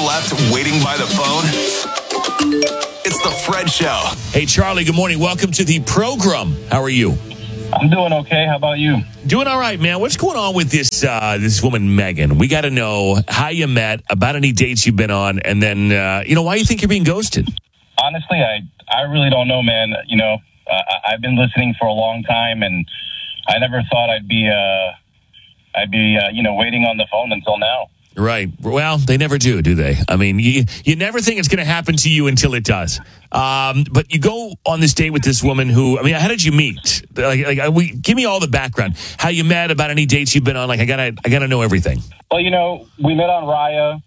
left waiting by the phone? It's the Fred Show. Hey, Charlie, good morning. Welcome to the program. How are you? I'm doing okay. How about you? Doing all right, man. What's going on with this woman, Megan? We got to know how you met, about any dates you've been on, and then, why you think you're being ghosted. Honestly, I really don't know, man. I've been listening for a long time, and I never thought I'd be waiting on the phone until now. Right. Well, they never do they? I mean, you never think it's going to happen to you until it does. But you go on this date with this woman who, how did you meet? Give me all the background. How you met, about any dates you've been on. I gotta know everything. Well, we met on Raya.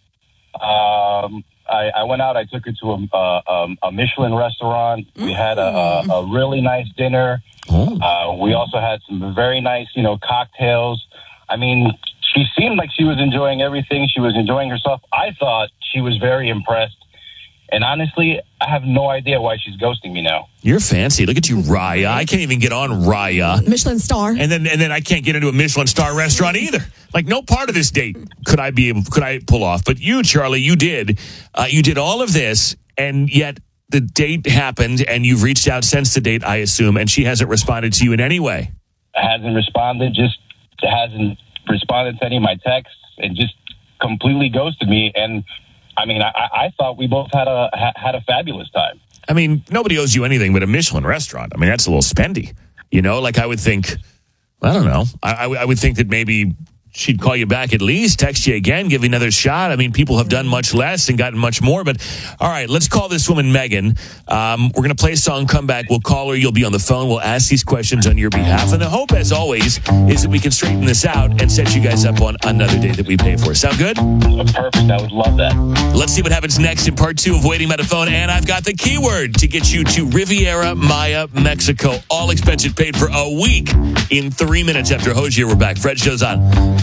I went out. I took her to a Michelin restaurant. We had a really nice dinner. We also had some very nice, cocktails. She seemed like she was enjoying everything. She was enjoying herself. I thought she was very impressed. And honestly, I have no idea why she's ghosting me now. You're fancy. Look at you, Raya. I can't even get on Raya. Michelin star. And then I can't get into a Michelin star restaurant either. No part of this date could I pull off. But you, Charlie, you did. You did all of this, and yet the date happened, and you've reached out since the date, I assume, and she hasn't responded to you in any way. Hasn't responded to any of my texts, and just completely ghosted me. And I thought we both had a fabulous time. Nobody owes you anything but a Michelin restaurant. That's a little spendy. I would think, I don't know. I would think that maybe she'd call you back at least, text you again, give you another shot. People have done much less and gotten much more. But all right, let's call this woman Megan. We're going to play a song, come back. We'll call her. You'll be on the phone. We'll ask these questions on your behalf. And the hope, as always, is that we can straighten this out and set you guys up on another day that we pay for. Sound good? Perfect. I would love that. Let's see what happens next in part 2 of Waiting by the Phone. And I've got the keyword to get you to Riviera Maya, Mexico. All expenses paid for a week in 3 minutes after Hozier. We're back. Fred Show's on.